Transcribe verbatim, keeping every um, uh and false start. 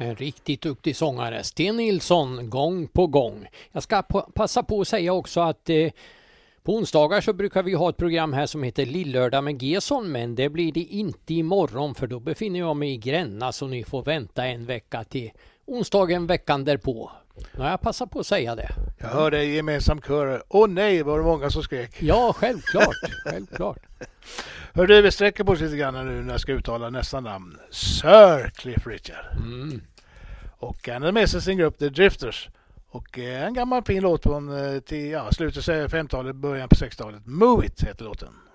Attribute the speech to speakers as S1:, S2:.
S1: En riktigt duktig sångare, Sten Nilsson, gång på gång. Jag ska p- passa på att säga också att eh, på onsdagar så brukar vi ha ett program här som heter Lillördag med Gesson, men det blir det inte imorgon för då befinner jag mig i Gränna, så ni får vänta en vecka till onsdagen veckan därpå. Nu har jag passat på att säga det.
S2: Jag hörde en gemensam kör. Åh nej, var det många som skrek.
S1: Ja, självklart. självklart.
S2: Hör du, vi sträcker på oss lite grann nu när jag ska uttala nästa namn. Sir Cliff Richard.
S1: Mm.
S2: Och han hade med sig sin grupp The Drifters. Och en gammal fin låt från till, ja, slutet av femtiotalet, början på sextiotalet. Move It heter låten.